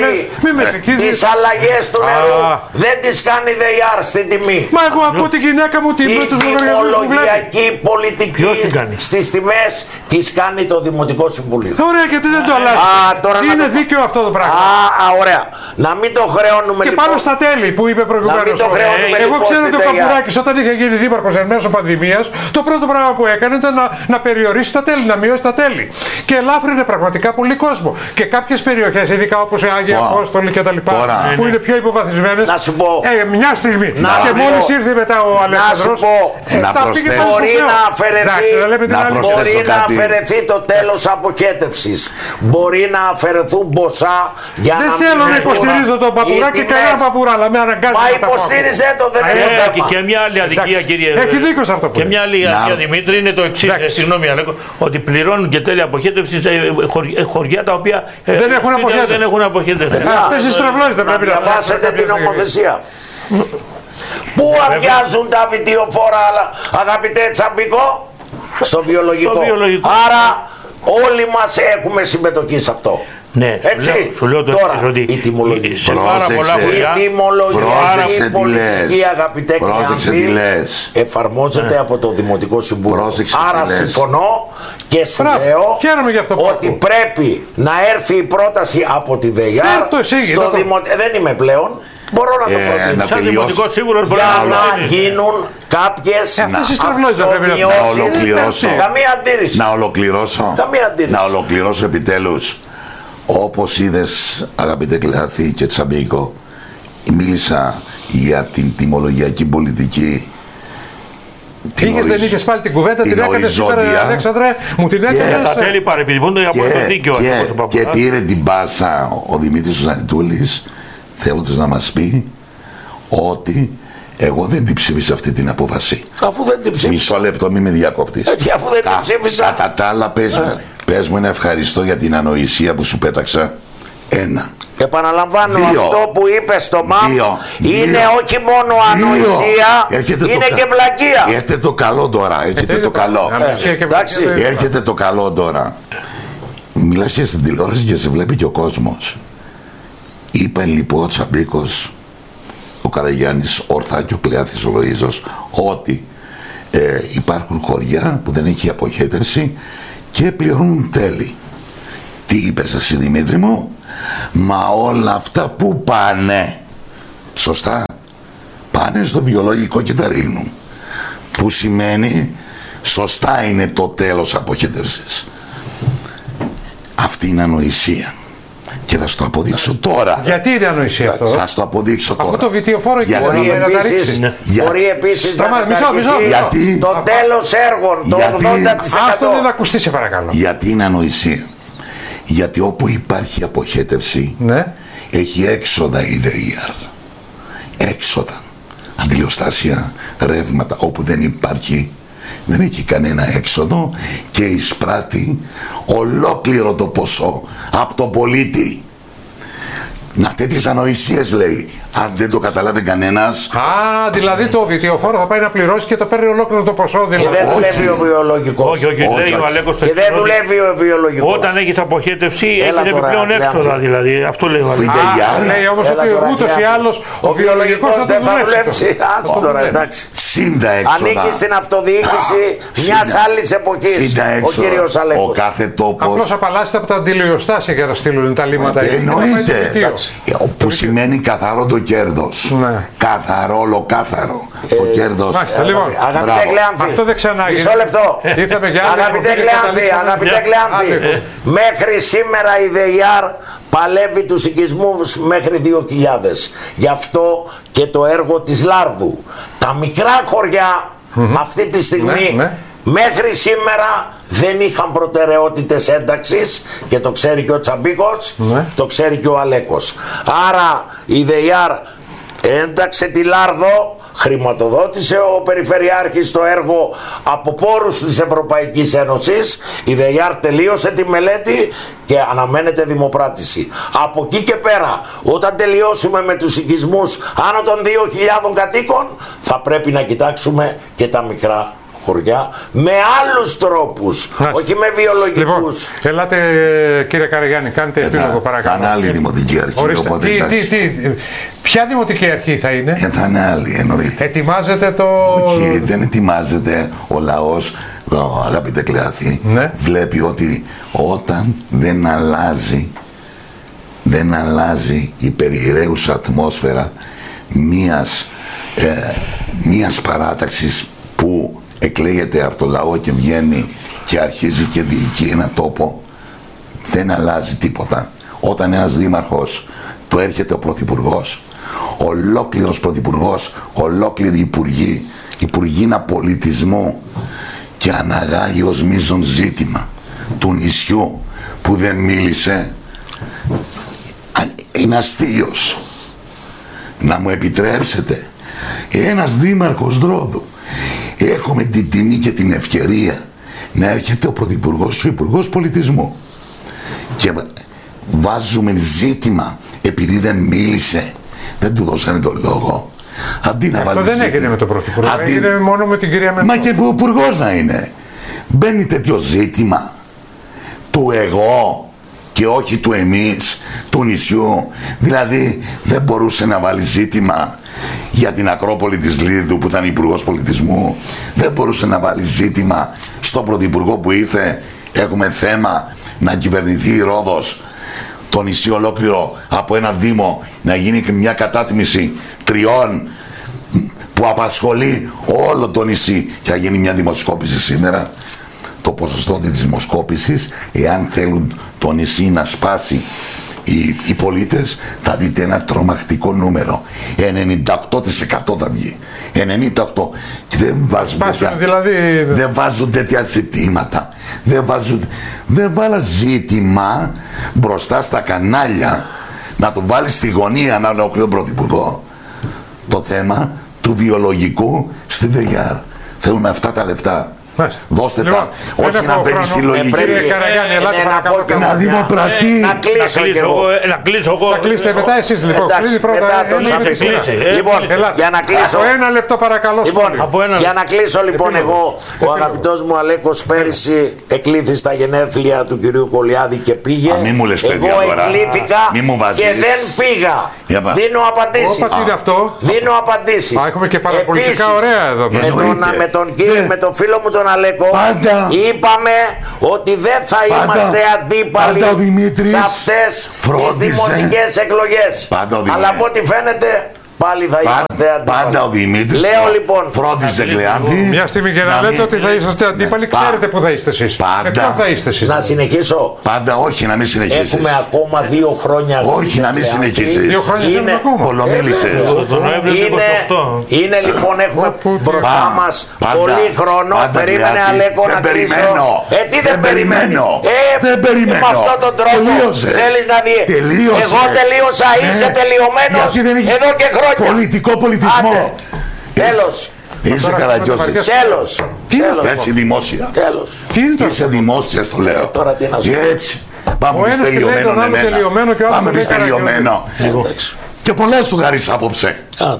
Τις αλλαγές του νερού δεν τις κάνει ΔΕΙΑΡ στην τιμή. Μα εγώ ακούω τη γυναίκα μου τους λογαριασμούς που βλέπει. Η τιμολογιακή πολιτική στις τιμές τις κάνει το Δημοτικό Συμβουλίο. Ωραία, γιατί δεν το αλλάζει. Είναι δίκαιο αυτό το πράγμα. Α, ωραία. Να μην το χρεώνουμε λοιπόν. Και πάνω στα τέλη που είπε προηγουμένως. Εγώ ξέρω ότι ο Παπουράκης όταν είχε γίνει δήμαρχος εν μέσω πανδημίας, το πρώτο πράγμα που έκανε ήταν να, να περιορίσει τα τέλη, να μειώσει τα τέλη. Και ελάφρυνε πραγματικά πολύ κόσμο. Και κάποιες περιοχές, ειδικά όπως η Άγια wow. Απόστολη και τα λοιπά, που ναι, είναι πιο υποβαθισμένες, να σου πω, ε, μια στιγμή. Να και μόλις ήρθε μετά ο Αλέξανδρος, ε, να τα πήγε μπορεί να αφαιρεθεί, να μπορεί να αφαιρεθεί το τέλος αποχέτευσης. Μπορεί να αφαιρεθούν ποσά για δεν να Δεν θέλω να υποστηρίζω τον Παπουρά και κανένα Παπουρά, αλλά με αναγκάζει να τα πω. Μα υποστήριζε το, δεν Και, και μια άλλη αδικία, κύριε. Έχει δίκιο σε αυτό που Και μια άλλη αδικία, Δημήτρη, είναι το εξής. Συγγνώμη, Αλέκο, ότι πληρώνουν και τέλη αποχέτευση χωριά τα οποία δεν έχουν αποχέτευση. Δεν έχουν αποχέτευση. Αυτές οι στραβλώσεις δεν πρέπει να διαβάσετε την νομοθεσία. Πού αδειάζουν τα βιντεοφόρα, αγαπητέ Τσαμπικό? Στο βιολογικό. Άρα όλοι μας έχουμε συμμετοχή σε αυτό. Ναι, έτσι. Σου λέω τώρα ότι η τιμολογική σε πάρα πολλά χωριά, η τιμολογική πολιτική, αγαπητέ Κλεάνθη, εφαρμόζεται ναι. από το Δημοτικό Συμβούλιο. Πρόσεξε άρα συμφωνώ και σου Φρά, λέω ότι πω. πρέπει να έρθει η πρόταση από τη ΔΕΙΑΡ στο Δημο... Δεν είμαι πλέον. Μπορώ να το προτείνω. Σαν δημοτικό σίγουρο μπορεί για να, να γίνουν κάποιες αυξομοιώσεις. Καμία αντίρρηση. Να ολοκληρώσω. Καμία αντίρρηση. Να ολοκληρώσω επιτέλους. Όπως είδες, αγαπητέ Κλεάνθη και Τσαμπίκο, μίλησα για την τιμολογιακή πολιτική. Είχες δεν είχες πάλι την κουβέντα, την έκανε σήμερα, Αλέξανδρε, μου την έκανες. Τα τέλη παρεπιδημούνται για πρώτο δίκαιο. Και πήρε την πάσα ο Δημήτρης Ζανιτούλης, θέλοντας να μας πει ότι εγώ δεν την ψήφισα αυτή την απόφαση. Αφού δεν την ψήφισα. Μισό λεπτό, μη με διακόπτεις. Έτσι, αφού δεν την ψήφισα. Κατά τα άλλα, πες μου, πες μου ένα ευχαριστώ για την ανοησία που σου πέταξα. Ένα. Επαναλαμβάνω, δύο. αυτό που είπε στο ΜΑΜ δύο. είναι δύο. όχι μόνο ανοησία, είναι το και βλακεία. Έρχεται το καλό τώρα, έρχεται το καλό. Ε, εντάξει. Έρχεται το καλό τώρα. μιλάς και στην τηλεόραση και σε βλέπει και ο κόσμος. Είπαν λοιπόν ο Τσαμπίκος, ο Καραγιάννης ορθά και ο Κλεάθης ο Λοΐζος, ότι ε, υπάρχουν χωριά που δεν έχει αποχέτευση και πληρώνουν τέλη. Τι είπες εσύ Δημήτρη μου? Μα όλα αυτά που πάνε, σωστά, πάνε στο βιολογικό και τα ρίχνουν, που σημαίνει σωστά είναι το τέλος αποχέτευσης. Αυτή είναι ανοησία. Και θα σου το αποδείξω τώρα. Γιατί είναι ανοησία αυτό? Θα σου το αποδείξω τώρα. Αυτό το βιτιοφόρο εκεί μπορεί να τα ρίξει. Μπορεί επίσης να καταργηθεί γιατί... το τέλος έργων, το γιατί... ογδόντα τοις εκατό. Άστο να ακουστεί σε παρακαλώ. Γιατί είναι ανοησία? Γιατί όπου υπάρχει αποχέτευση, ναι, έχει έξοδα η ΔΕΙΑΡ. Έξοδα. Αντιλιοστάσια, ρεύματα. Όπου δεν υπάρχει, δεν έχει κανένα έξοδο και εισπράττει ολόκληρο το ποσό από τον πολίτη. Να, τέτοιες ανοησίες λέει. Αν δεν το καταλάβει κανένας. Α, δηλαδή το βιτιοφόρο θα πάει να πληρώσει και το παίρνει ολόκληρο το ποσό. Δηλαδή. Και δεν δουλεύει ο βιολογικός. Όχι, όχι, όχι, λέει ο Αλέκος. Και δεν δουλεύει ο βιολογικός. Όταν έχεις αποχέτευση, έχει επιπλέον έξοδα δηλαδή. Αυτό λέει ο Αλέκος. Λέει όμως ότι ούτως ή άλλος ο βιολογικός θα το δουλέψει. Άστο τώρα, εντάξει. Σύντα έξοδα. Ανήκει στην αυτοδιοίκηση μιας άλλης εποχής. Ο κύριος Αλέκος. Ο κάθε τόπος. Απλώς απαλλάσσεται από τα αντιλιοστάσια για να στείλουν τα λίμματα. Εννοείται. Που σημαίνει καθαρό το κέρδος. Ναι. Καθαρό, ολοκάθαρο. Ε, το κέρδος. Μάλιστα, λοιπόν. Αγαπητέ Κλεάνθη, αυτό δεν ξανά μισό λεπτό. Αγαπητέ Κλεάνθη, αγαπητέ Κλεάνθη, μέχρι σήμερα η ΔΕΙΑΡ παλεύει τους οικισμούς μέχρι δύο χιλιάδες. Γι' αυτό και το έργο της Λάρδου. Τα μικρά χωριά mm-hmm. αυτή τη στιγμή ναι, ναι. μέχρι σήμερα δεν είχαν προτεραιότητες ένταξης και το ξέρει και ο Τσαμπίκος, ναι. το ξέρει και ο Αλέκος. Άρα η ΔΕΙΑΡ ένταξε τη Λάρδο, χρηματοδότησε ο Περιφερειάρχης το έργο από πόρους της Ευρωπαϊκής Ένωσης, η ΔΕΙΑΡ τελείωσε τη μελέτη και αναμένεται δημοπράτηση. Από εκεί και πέρα, όταν τελειώσουμε με τους οικισμούς άνω των δύο χιλιάδων κατοίκων, θα πρέπει να κοιτάξουμε και τα μικρά χωριά με άλλους τρόπους, Άς. όχι με βιολογικούς. Λοιπόν, ελάτε κύριε Καραγιάννη, κάνετε επίλογο παρακαλώ. Θα είναι άλλη δημοτική αρχή. Ορίστε, οπότε, τι, τι, τι, ποια δημοτική αρχή θα είναι? Ε, θα είναι άλλη, εννοείται. Ετοιμάζεται το... Όχι, δεν ετοιμάζεται. Ο λαός, αγαπητέ Κλεάθη, ναι. βλέπει ότι όταν δεν αλλάζει, δεν αλλάζει η περιραίουσα ατμόσφαιρα μιας, ε, μιας παράταξης που εκλέγεται από το λαό και βγαίνει και αρχίζει και διοικεί ένα τόπο, δεν αλλάζει τίποτα. Όταν ένας δήμαρχος του έρχεται ο πρωθυπουργός, ολόκληρος πρωθυπουργός, ολόκληρη υπουργή, υπουργήνα πολιτισμού και αναγάγει ως μείζον ζήτημα του νησιού που δεν μίλησε, είναι αστείος. Να μου επιτρέψετε, ένας δήμαρχος Ρόδου, έχουμε την τιμή και την ευκαιρία να έρχεται ο Πρωθυπουργός και ο Υπουργός Πολιτισμού και βάζουμε ζήτημα επειδή δεν μίλησε, δεν του δώσανε τον λόγο. Αντί να αυτό δεν έγινε με τον Πρωθυπουργό, αντί... έγινε μόνο με την κυρία Μενδώνη. Μα και ο Υπουργός να είναι. Μπαίνει τέτοιο ζήτημα του εγώ και όχι του εμείς, του νησιού. Δηλαδή δεν μπορούσε να βάλει ζήτημα για την Ακρόπολη της Λίδου που ήταν υπουργός πολιτισμού, δεν μπορούσε να βάλει ζήτημα στον πρωθυπουργό που ήρθε, έχουμε θέμα να κυβερνηθεί η Ρόδος, το νησί ολόκληρο από ένα δήμο, να γίνει και μια κατάτμιση τριών που απασχολεί όλο το νησί και θα γίνει μια δημοσκόπηση σήμερα. Το ποσοστό της δημοσκόπησης, εάν θέλουν το νησί να σπάσει οι, οι πολίτες, θα δείτε ένα τρομακτικό νούμερο. ενενήντα οκτώ τοις εκατό θα βγει. ενενήντα οκτώ τοις εκατό. Και δεν βάζουν, τέτοια, δηλαδή... δεν βάζουν τέτοια ζητήματα. Δεν βάζουν... Δεν βάλα ζήτημα μπροστά στα κανάλια να το βάλει στη γωνία να ολοκληρώσει τον πρωθυπουργό. Το θέμα του βιολογικού στη ΔΕΙΑΡ. Θέλουμε αυτά τα λεφτά. Δώστε τα. Όχι να μπαίνει στη λογική. Να δημοπρατεί. Να κλείσω εγώ. Θα κλείσετε μετά εσείς λοιπόν. Λοιπόν, για να κλείσω. Από ένα λεπτό παρακαλώ. Για να κλείσω λοιπόν εγώ, ο αγαπητός μου Αλέκος πέρυσι εκλήθη στα γενέθλια του κυρίου Κολιάδη και πήγε. Εγώ εκλήθηκα και δεν πήγα. Δίνω απαντήσεις. Δίνω απαντήσεις. Έχουμε και παραπολιτικά ωραία εδώ. Με τον κύριο, με τον φίλο μου τον Αλέκο, πάντα, είπαμε ότι δεν θα πάντα, είμαστε αντίπαλοι σε αυτές τις δημοτικές εκλογές. Αλλά από ό,τι φαίνεται πάλι θα είμαστε αντίπαλοι. Πάντα ο Δημήτρης Λέω λοιπόν, φρόντιζε Κλεάνθη. Μια στιγμή και να, να λέτε ότι θα είσαστε αντίπαλοι, ναι. Ξέρετε που θα είστε εσείς. Πάντα. Θα είστε εσείς. Να συνεχίσω. Πάντα όχι, να μην συνεχίσεις. Έχουμε ακόμα δύο χρόνια. Όχι, να μην συνεχίσεις. Δύο χρόνια είναι ακόμα. Πολλομίλησες. Είναι, είναι λοιπόν, έχουμε μπροστά μας πολύ χρόνο. Περίμενε Αλέκο να κλείσω. Ε, τι δεν περιμένω. Δεν περιμένω. Με αυτόν τον τρόπο θέλεις να δει. Εγώ τελείωσα, είσαι τελειωμένος εδώ και χρόνια. Πολιτικό πολιτισμό. Τέλος. Είσαι καραγκιός. Τέλος. Έτσι δημόσια. Τέλος. Είσαι δημόσια, το λέω. Έτσι. Πάμε πεις τελειωμένο εμένα. Πάμε πεις τελειωμένο. Και πολλά σου χαρίσα απόψε.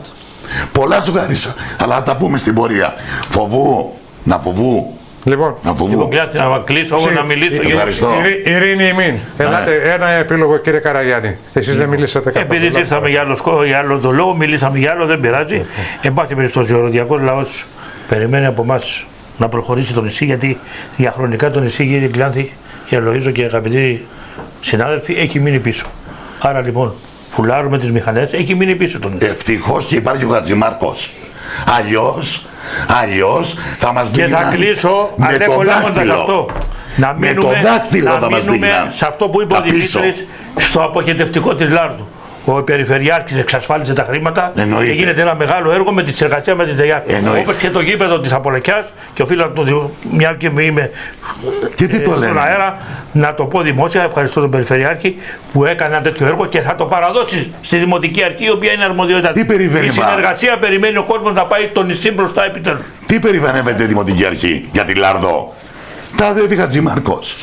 Πολλά σου χαρίσα. Αλλά θα τα πούμε στην πορεία. Φοβού. Να φοβού. Λοιπόν, να φοβού. Να κλείσω εγώ να μιλήσω. Ευχαριστώ. Ειρήνη ημίν. Ελάτε, ένα επίλογο κύριε Καραγιάννη. Εσείς δεν μιλήσατε καθόλου. Επειδή ήρθαμε για άλλο, για άλλο το λόγο, μιλήσαμε για άλλο, δεν πειράζει. Εν πάση περιπτώσει, ο ροδιακός λαός περιμένει από εμάς να προχωρήσει το νησί, γιατί διαχρονικά το νησί, κύριε Κλεάνθη και Λοΐζο και αγαπητοί συνάδελφοι, έχει μείνει πίσω. Άρα λοιπόν, φουλάρουμε τις μηχανές, έχει μείνει πίσω το νησί. Ευτυχώς και υπάρχει ο Χατζημάρκος. Αλλιώς, αλλιώς θα μας δίνουν. Και θα κλείσω Αλέκο λέγοντας αυτό. Να μείνουμε, με το δάκτυλο να θα μας μείνουμε σε αυτό που είπε ο Δημήτρης, στο αποχαιρετευτικό της Λάρδου. Ο Περιφερειάρχης εξασφάλισε τα χρήματα. Εννοείται. Και γίνεται ένα μεγάλο έργο με τη συνεργασία με τη ΔΕΙΑΡ. Όπως και το γήπεδο της Απολεκιάς, και οφείλω να το μια και είμαι και τι ε, το στον αέρα, να το πω δημόσια. Ευχαριστώ τον Περιφερειάρχη που έκανε ένα τέτοιο έργο και θα το παραδώσει στη Δημοτική Αρχή, η οποία είναι αρμοδιότητα. Τι περιβαίνει, η συνεργασία περιμένει ο κόσμος να πάει το νησί μπροστά επιτέλους. Τι περιβανεύεται η Δημοτική Αρχή για τη Λάρδο? Τα αδερφή Χατζημάρκος.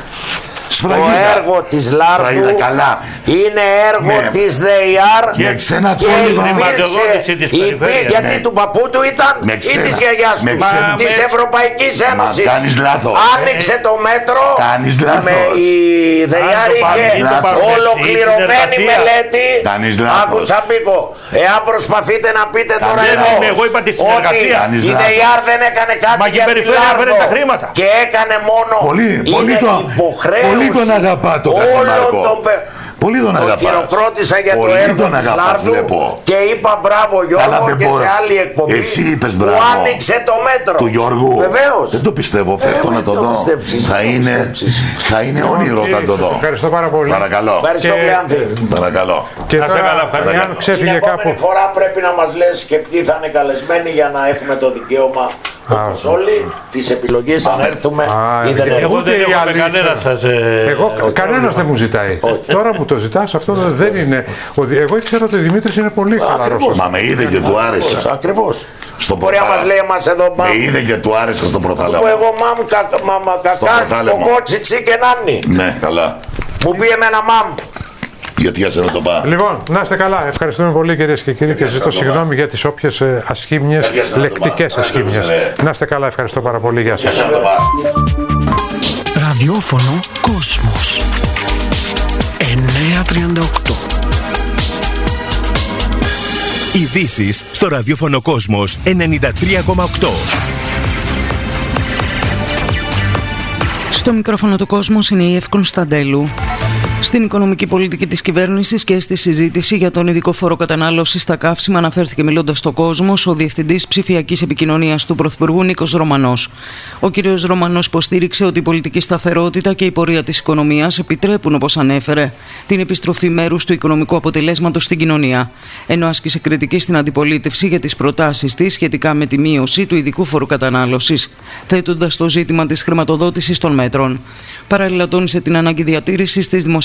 Το έργο της Λάρδου είναι έργο ναι. της ΔΕΙΑΡ με ξένα και υπήρξε, γιατί του παππού του ήταν ή της γιαγιάς του, της Ευρωπαϊκής Ένωσης. Κάνεις λάθος. Άνοιξε το μέτρο. Κάνεις λάθος. Με η ΔΕΙΑΡ είχε ολοκληρωμένη μελέτη. Κάνεις λάθος. Άκου Τσαμπίκο, εάν προσπαθείτε να πείτε τώρα εδώ ότι η ΔΕΙΑΡ δεν έκανε κάτι για τη Λάρδο και έκανε μόνο υποχρέωση. Πολύ τον αγαπά το Χατζημάρκο. Πολύ τον αγαπάς. Χειροκρότησα για πολύ το έργο τον αγαπάς, της Λάρδου και είπα μπράβο Γιώργο και μπορώ. Σε άλλη εκπομπή. Εσύ είπες μπράβο. Που άνοιξε το μέτρο. Του Γιώργου. Βεβαίως. Δεν το πιστεύω. Φεύγω να το δω. Θα είναι, θα είναι όνειρο όταν το δω. Ευχαριστώ πάρα πολύ. Παρακαλώ. Ευχαριστώ Κλεάνθη. Παρακαλώ. Και τώρα αν ξέφυγε κάπου. Την επόμενη φορά πρέπει να μας λες και ποιοι θα είναι καλεσμένοι για να έχουμε το δικαίωμα. Όπως όλοι τις επιλογές αν έρθουμε ή δεν έρθουμε. Εγώ δεν έχω κανένα σας. Εγώ κανένας δεν μου ζητάει. Τώρα που το ζητάς αυτό δεν είναι. Εγώ ήξερα ότι ο Δημήτρης είναι πολύ χαλαρός. Μα με είδε και του άρεσα. Ακριβώς. Μπορεί να μας λέει εμάς εδώ μάμ. Με είδε και του άρεσα στον Προθάλαμο. Εγώ μάμ κακά κοκότσιτσι και νάνι. Ναι καλά. Μου πει εμένα μάμ. Γιατί ας το πάω. Λοιπόν, να είστε καλά. Ευχαριστούμε πολύ κυρίες και κύριοι και ζητώ συγγνώμη για τις όποιες ασχήμιες, λεκτικές ασχήμιες. Να είστε καλά. Ευχαριστώ πάρα πολύ. Γεια σας. Ραδιόφωνο Κόσμος εννιακόσια τριάντα οκτώ. Ειδήσεις στο ραδιόφωνο Κόσμος ενενήντα τρία κόμμα οκτώ. Στο μικρόφωνο του Κόσμος είναι η Ευ Κωνσταντέλου. Στην οικονομική πολιτική της κυβέρνησης και στη συζήτηση για τον ειδικό φόρο κατανάλωσης στα καύσιμα αναφέρθηκε μιλώντας στο Κόσμος ο Διευθυντής Ψηφιακής Επικοινωνίας του Πρωθυπουργού Νίκος Ρωμανός. Ο κ. Ρωμανός υποστήριξε ότι η πολιτική σταθερότητα και η πορεία της οικονομίας επιτρέπουν, όπως ανέφερε, την επιστροφή μέρους του οικονομικού αποτελέσματος στην κοινωνία, ενώ άσκησε κριτική στην αντιπολίτευση για τις προτάσεις της σχετικά με τη μείωση του ειδικού φόρου κατανάλωσης, θέτοντας το ζήτημα της χρηματοδότησης των μέτρων. Παράλληλα, τόνισε την ανάγκη διατήρησης της δημοσιονομικής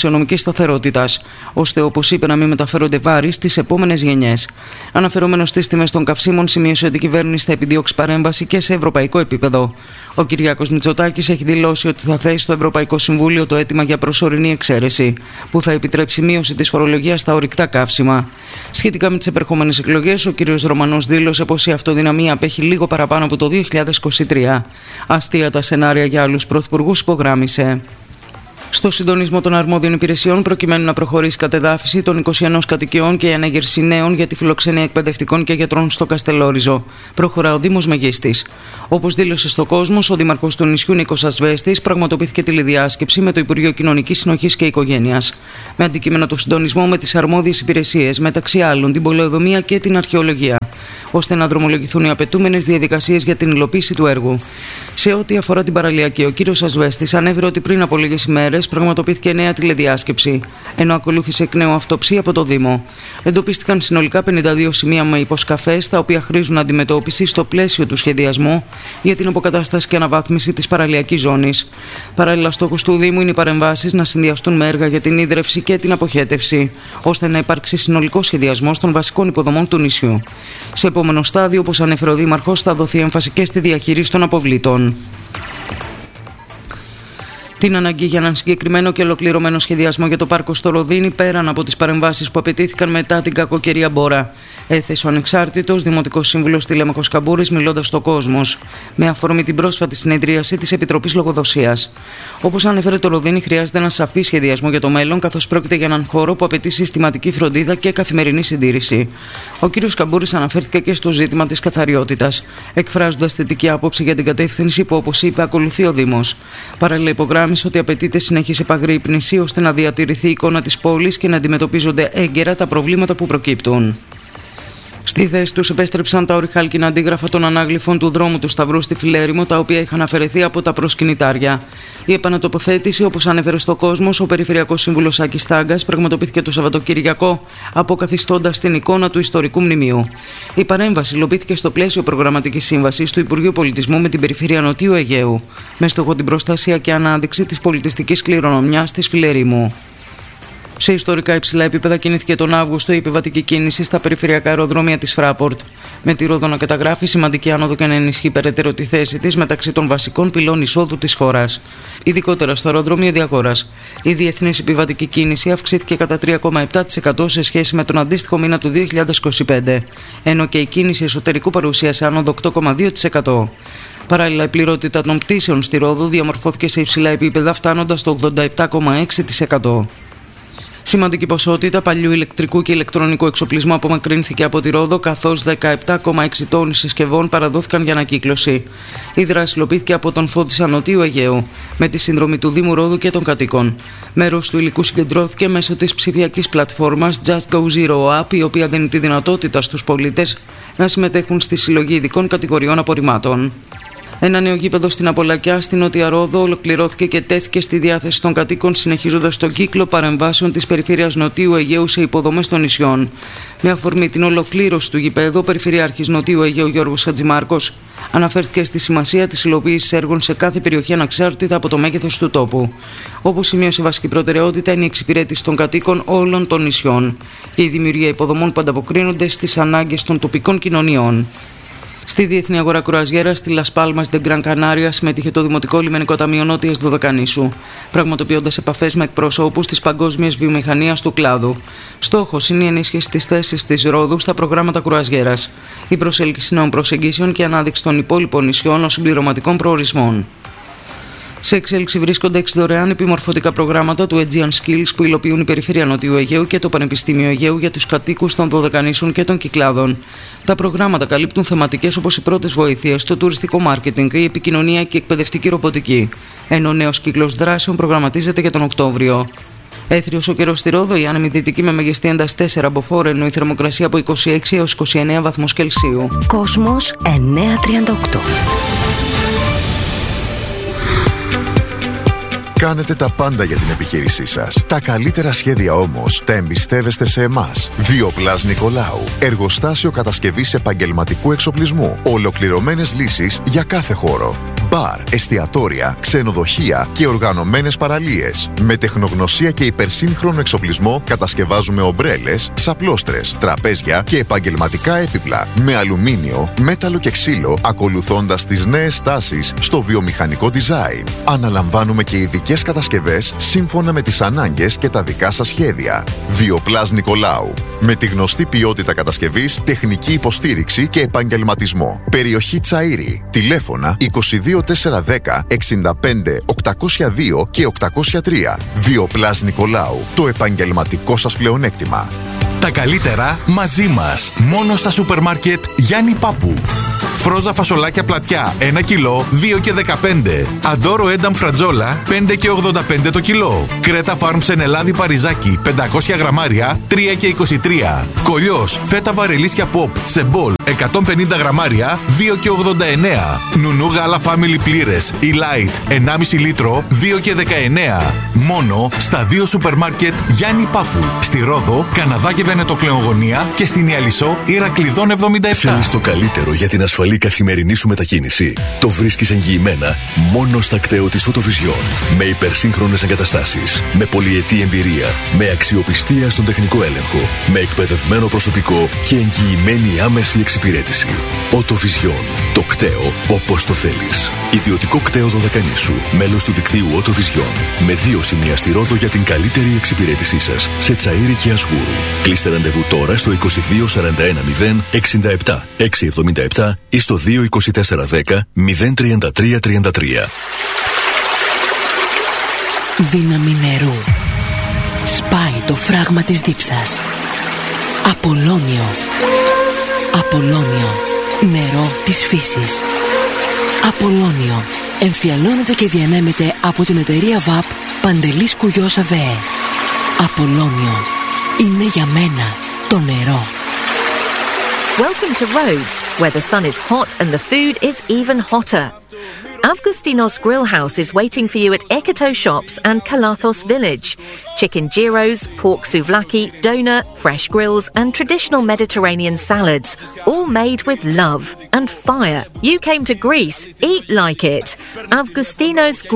δημοσιονομικής σταθερότητας, ώστε, όπως είπε, να μην μεταφέρονται βάρη στις επόμενες γενιές. Αναφερόμενος στις τιμές των καυσίμων, σημείωσε ότι η κυβέρνηση θα επιδιώξει παρέμβαση και σε ευρωπαϊκό επίπεδο. Ο Κυριάκος Μητσοτάκης έχει δηλώσει ότι θα θέσει στο Ευρωπαϊκό Συμβούλιο το αίτημα για προσωρινή εξαίρεση, που θα επιτρέψει μείωση της φορολογίας στα ορυκτά καύσιμα. Σχετικά με τις επερχόμενες εκλογές, ο κ. Ρωμανός δήλωσε πως η αυτοδυναμία απέχει λίγο παραπάνω από το δύο χιλιάδες είκοσι τρία. Αστεία τα σενάρια για άλλους πρωθυπουργούς, υπογράμμισε. Στο συντονισμό των αρμόδιων υπηρεσιών, προκειμένου να προχωρήσει η κατεδάφιση των είκοσι ένα κατοικιών και η ανέγερση νέων για τη φιλοξενία εκπαιδευτικών και γιατρών στο Καστελόριζο, προχωρά ο Δήμος Μεγίστης. Όπως δήλωσε στο Κόσμος, ο Δήμαρχος του νησιού Νίκος Ασβέστης πραγματοποιήθηκε τηλεδιάσκεψη με το Υπουργείο Κοινωνικής Συνοχής και Οικογένειας, με αντικείμενο το συντονισμό με τις αρμόδιες υπηρεσίες, μεταξύ άλλων την πολεοδομία και την αρχαιολογία, ώστε να δρομολογηθούν οι απαιτούμενες διαδικασίες για την υλοποίηση του έργου. Σε ό,τι αφορά την παραλιακή, ο κύριος Ασβέστης ανέφερε ότι πριν από λίγες ημέρες πραγματοποιήθηκε νέα τηλεδιάσκεψη, ενώ ακολούθησε εκ νέου αυτοψία από το Δήμο. Εντοπίστηκαν συνολικά πενήντα δύο σημεία με υποσκαφές, τα οποία χρήζουν αντιμετώπιση στο πλαίσιο του σχεδιασμού για την αποκατάσταση και αναβάθμιση της παραλιακής ζώνης. Παράλληλα, στόχος του Δήμου είναι οι παρεμβάσεις να συνδυαστούν με έργα για την ίδρυυση και την αποχέτευση, ώστε να υπάρξει συνολικός σχεδιασμός των βασικών υποδομών του νησιού. Σε επόμενο στάδιο, όπως ανέφερε ο Δήμαρχος, θα δοθεί έμφαση και στη διαχείριση των αποβλήτων. Την ανάγκη για έναν συγκεκριμένο και ολοκληρωμένο σχεδιασμό για το πάρκο στο Ροδίνι, πέραν από τις παρεμβάσεις που απαιτήθηκαν μετά την κακοκαιρία Μπόρα, έθεσε ο ανεξάρτητος Δημοτικός Σύμβουλος Τηλέμαχος Καμπούρης, μιλώντας στο Κόσμος, με αφορμή την πρόσφατη συνεδρίαση της Επιτροπής Λογοδοσίας. Όπως ανέφερε, το Ροδίνι χρειάζεται ένα σαφή σχεδιασμό για το μέλλον, καθώς πρόκειται για έναν χώρο που απαιτεί συστηματική φροντίδα και καθημερινή συντήρηση. Ο κ. Καμπούρης αναφέρθηκε και στο ζήτημα της καθαριότητας, εκφράζοντας θετική άποψη για την κατεύθυνση που, όπως είπε, ακολουθεί ο Δήμος. Παράλληλα, υπογράμμισε ότι απαιτείται συνεχής επαγρύπνηση ώστε να διατηρηθεί η εικόνα της πόλης και να αντιμετωπίζονται έγκαιρα τα προβλήματα που προκύπτουν. Στη θέση τους επέστρεψαν τα ορυχάλκινα αντίγραφα των ανάγλυφων του δρόμου του Σταυρού στη Φιλέρημο, τα οποία είχαν αφαιρεθεί από τα προσκυνητάρια. Η επανατοποθέτηση, όπως ανέφερε στο Κόσμος, ο Περιφερειακός Σύμβουλος Άκης Τάγκας, πραγματοποιήθηκε το Σαββατοκυριακό, αποκαθιστώντας την εικόνα του ιστορικού μνημείου. Η παρέμβαση υλοποιήθηκε στο πλαίσιο προγραμματικής σύμβασης του Υπουργείου Πολιτισμού με την Περιφέρεια Νοτιού Αιγαίου, με στόχο την προστασία και ανάδειξη της πολιτιστικής κληρονομιάς της Φιλερήμου. Σε ιστορικά υψηλά επίπεδα κινήθηκε τον Αύγουστο η επιβατική κίνηση στα περιφερειακά αεροδρόμια της Φράπορτ, με τη Ρόδο να καταγράφει σημαντική άνοδο και να ενισχύει περαιτέρω τη θέση της μεταξύ των βασικών πυλών εισόδου της χώρας. Ειδικότερα στο αεροδρόμιο Διαγόρας, η διεθνής επιβατική κίνηση αυξήθηκε κατά τρία κόμμα επτά τοις εκατό σε σχέση με τον αντίστοιχο μήνα του δύο χιλιάδες είκοσι πέντε, ενώ και η κίνηση εσωτερικού παρουσίασε άνοδο οκτώ κόμμα δύο τοις εκατό. Παράλληλα, η πληρότητα των πτήσεων στη Ρόδο διαμορφώθηκε σε υψηλά επίπεδα, φτάνοντας στο ογδόντα επτά κόμμα έξι τοις εκατό. Σημαντική ποσότητα παλιού ηλεκτρικού και ηλεκτρονικού εξοπλισμού απομακρύνθηκε από τη Ρόδο, καθώς δεκαεπτά κόμμα έξι τόνοι συσκευών παραδόθηκαν για ανακύκλωση. Η δράση υλοποιήθηκε από τον Φώτισσα Νοτίου Αιγαίου, με τη συνδρομή του Δήμου Ρόδου και των κατοίκων. Μέρος του υλικού συγκεντρώθηκε μέσω της ψηφιακής πλατφόρμας Just Go Zero App, η οποία δίνει τη δυνατότητα στους πολίτες να συμμετέχουν στη συλλογή ειδικών κατηγοριών απορριμμάτων. Ένα νέο γήπεδο στην Απολακιά, στην Νότια Ρόδο, ολοκληρώθηκε και τέθηκε στη διάθεση των κατοίκων, συνεχίζοντας τον κύκλο παρεμβάσεων της Περιφέρειας Νοτιού Αιγαίου σε υποδομές των νησιών. Με αφορμή την ολοκλήρωση του γηπέδου, ο Περιφερειάρχης Νοτιού Αιγαίου Γιώργος Χατζημάρκος αναφέρθηκε στη σημασία της υλοποίησης έργων σε κάθε περιοχή αναξάρτητα από το μέγεθος του τόπου. Όπως σημείωσε, βασική προτεραιότητα είναι η εξυπηρέτηση των κατοίκων όλων των νησιών και η δημιουργία υποδομών που ανταποκρίνονται στις ανάγκες των τοπικών κοινωνιών. Στη Διεθνή Αγορά Κρουαζιέρας στη Las Palmas de Gran Canaria συμμετείχε το Δημοτικό Λιμενικό Ταμείο Νότιας Δωδεκανήσου, πραγματοποιώντας επαφές με εκπροσώπους της παγκόσμιας βιομηχανίας του κλάδου. Στόχος είναι η ενίσχυση της θέσης της Ρόδου στα προγράμματα κρουαζιέρας, η προσέλκυση νέων προσεγγίσεων και ανάδειξη των υπόλοιπων νησιών ως συμπληρωματικών προορισμών. Σε εξέλιξη βρίσκονται έξι δωρεάν επιμορφωτικά προγράμματα του Aegean Skills που υλοποιούν η Περιφέρεια Νοτιού Αιγαίου και το Πανεπιστήμιο Αιγαίου για τους κατοίκους των Δωδεκανήσων και των Κυκλάδων. Τα προγράμματα καλύπτουν θεματικές όπως οι πρώτες βοήθειες, το τουριστικό μάρκετινγκ, η επικοινωνία και η εκπαιδευτική ρομποτική, ενώ ο νέος κύκλος δράσεων προγραμματίζεται για τον Οκτώβριο. Έθριος ο καιρός στη Ρόδο, η άνεμη δυτική με μεγιστή ένταση τέσσερα μποφόρ, ενώ η θερμοκρασία από είκοσι έξι έως είκοσι εννέα βαθμούς Κελσίου. Κόσμος εννιακόσια τριάντα οκτώ. Κάνετε τα πάντα για την επιχείρησή σας. Τα καλύτερα σχέδια όμως τα εμπιστεύεστε σε εμάς. Βιοπλάς Νικολάου. Εργοστάσιο κατασκευής επαγγελματικού εξοπλισμού. Ολοκληρωμένες λύσεις για κάθε χώρο. μπαρ, εστιατόρια, ξενοδοχεία και οργανωμένες παραλίες. Με τεχνογνωσία και υπερσύγχρονο εξοπλισμό κατασκευάζουμε ομπρέλες, ξαπλώστρες, τραπέζια και επαγγελματικά έπιπλα με αλουμίνιο, μέταλλο και ξύλο, ακολουθώντας τις νέες τάσεις στο βιομηχανικό design. Αναλαμβάνουμε και ειδικές κατασκευές σύμφωνα με τις ανάγκες και τα δικά σας σχέδια. Βιοπλάς Νικολάου. Με τη γνωστή ποιότητα κατασκευής, τεχνική υποστήριξη και επαγγελματισμό. Περιοχή Τσαΐρη. Τηλέφωνα είκοσι δύο τετρακόσια δέκα εξήντα πέντε οκτακόσια δύο και οκτακόσια τρία. Βιοπλάς Νικολάου. Το επαγγελματικό σας πλεονέκτημα. Τα καλύτερα μαζί μας. Μόνο στα σούπερ μάρκετ Γιάννη Πάπου. Φρόζα φασολάκια πλατιά ένα κιλό δύο και δεκαπέντε. Αντόρο ένταμ φρατζόλα πέντε και ογδόντα πέντε το κιλό. Κρέτα φάρμ σενελάδι παριζάκι πεντακόσια γραμμάρια τρία και είκοσι τρία. Κολλιός φέτα βαρελίσια ποπ σε μπολ εκατόν πενήντα γραμμάρια δύο και ογδόντα εννέα. Νουνού γάλα family πλήρες ή light ενάμιση λίτρο δύο και δεκαεννέα. Μόνο στα δύο σούπερ μάρκετ Γιάννη Πάπου. Στη Ρόδο, Καναδά και Βενετοκλεογωνία και στην Ιαλισσό Ηρακλειδών εβδομήντα επτά. Θέλεις το καλύτερο για την ασφαλή καθημερινή σου μετακίνηση? Το βρίσκεις εγγυημένα μόνο στα κτέο της Autovision. Με υπερσύγχρονες εγκαταστάσεις, με πολυετή εμπειρία, με αξιοπιστία στον τεχνικό έλεγχο, με εκπαιδευμένο προσωπικό και εγγυημένη άμεση εξυπηρέτηση. Autovision. Το κτέο όπως το θέλεις. Ιδιωτικό κτέο Δωδεκανήσου. Μέλος του δικτύου Autovision. Με δύο σημεία στη Ρόδο για την καλύτερη εξυπηρέτησή σας σε Τσαΐρη και Ασγούρου. Κλείστε ραντεβού τώρα στο είκοσι δύο σαράντα ένα μηδέν εξήντα επτά εξακόσια εβδομήντα επτά ή στο δύο είκοσι τέσσερα δέκα μηδέν τριάντα τρία τριάντα τρία. Δύναμη νερού. Σπάει το φράγμα της δίψας. Απολώνιο. Απολώνιο. Νερό της φύσης. Απολώνιο. Εμφιαλώνεται και διανέμεται από την εταιρεία βαπ Παντελής Κουγιός ΑΒΕ. Απολώνιο. Είναι για μένα το νερό. Welcome to Rhodes, where the sun is hot and the food is even hotter. Avgustinos Grill House is waiting for you at Ekoto Shops and Kalathos Village. Chicken gyros, pork souvlaki, doner, fresh grills and traditional Mediterranean salads, all made with love and fire. You came to Greece, eat like it. Avgustinos